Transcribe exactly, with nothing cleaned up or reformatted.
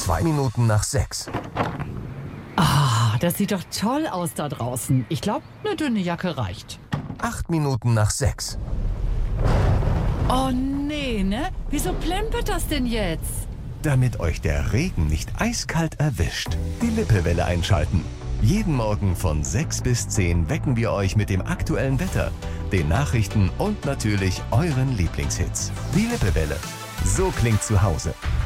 Zwei Minuten nach sechs. Ah, das sieht doch toll aus da draußen. Ich glaube, eine dünne Jacke reicht. Acht Minuten nach sechs. Oh nee, ne? Wieso plempert das denn jetzt? Damit euch der Regen nicht eiskalt erwischt, die Lippewelle einschalten. Jeden Morgen von sechs bis zehn wecken wir euch mit dem aktuellen Wetter, den Nachrichten und natürlich euren Lieblingshits. Die Lippewelle. So klingt zu Hause.